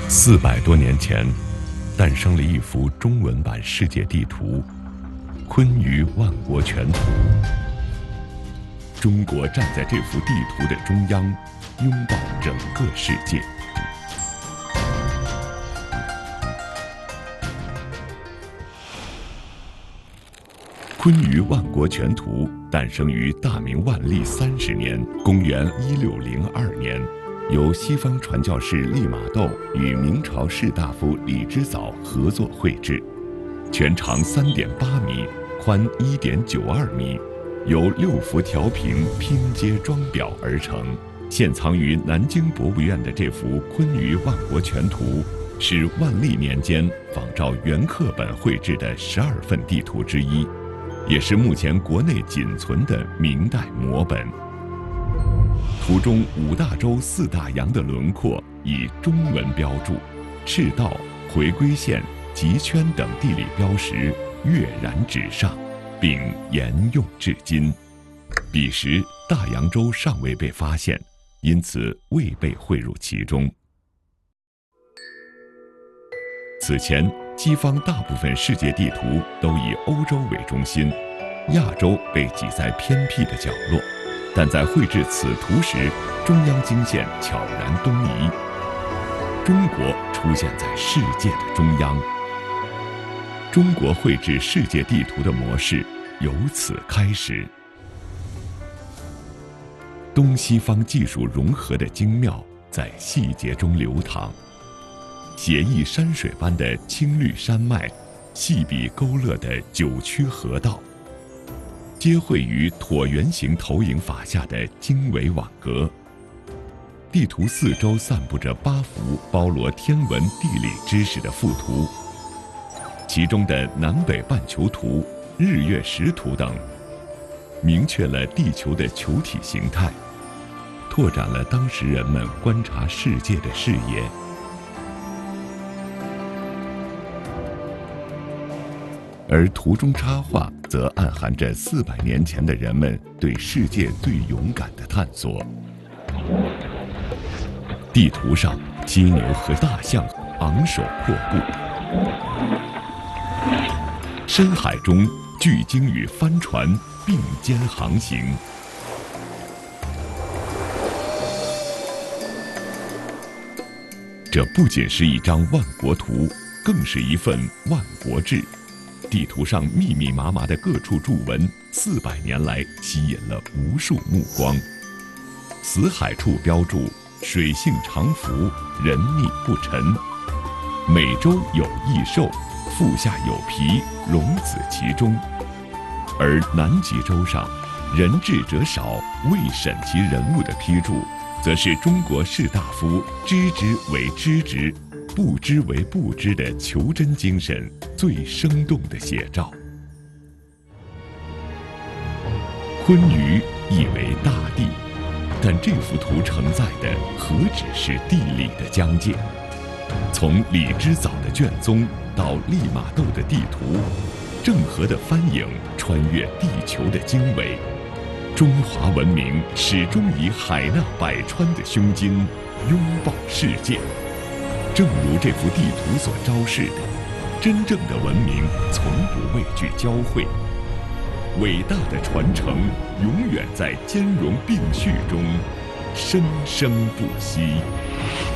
400多年前，诞生了一幅中文版世界地图——昆舆万国全图。中国站在这幅地图的中央，拥抱整个世界。昆舆万国全图诞生于大明万历30年，公元1602年。由西方传教士利玛窦与明朝士大夫李之藻合作绘制，全长3.8米，宽1.92米，由6幅条屏拼接装裱而成。现藏于南京博物院的这幅昆舆万国全图，是万历年间仿照原刻本绘制的12份地图之一，也是目前国内仅存的明代摹本。图中5大洲4大洋的轮廓以中文标注，赤道、回归线、极圈等地理标识跃然纸上，并沿用至今。彼时大洋洲尚未被发现，因此未被汇入其中。此前，西方大部分世界地图都以欧洲为中心，亚洲被挤在偏僻的角落。但在绘制此图时，中央经线悄然东移，中国出现在世界的中央。中国绘制世界地图的模式由此开始。东西方技术融合的精妙在细节中流淌，写意山水般的青绿山脉，细笔勾勒的九曲河道，接绘于椭圆形投影法下的经纬网格。地图四周散布着8幅包罗天文地理知识的附图，其中的南北半球图、日月食图等，明确了地球的球体形态，拓展了当时人们观察世界的视野。而图中插画则暗含着400年前的人们对世界最勇敢的探索。地图上，犀牛和大象昂首阔步；深海中，巨鲸与帆船并肩航行。这不仅是一张万国图，更是一份万国志。地图上密密麻麻的各处注文，400年来吸引了无数目光。死海处标注水性常浮，人溺不沉；美洲有异兽，腹下有皮，龙子其中。而南极洲上，人智者少，未审其人物的批注，则是中国士大夫知之为知之，不知为不知的求真精神最生动的写照。昆舆意为大地，但这幅图承载的何止是地理的疆界？从李之藻的卷宗到利玛窦的地图，郑和的帆影穿越地球的经纬，中华文明始终以海纳百川的胸襟拥抱世界。正如这幅地图所昭示的，真正的文明从不畏惧交汇，伟大的传承永远在兼容并蓄中生生不息。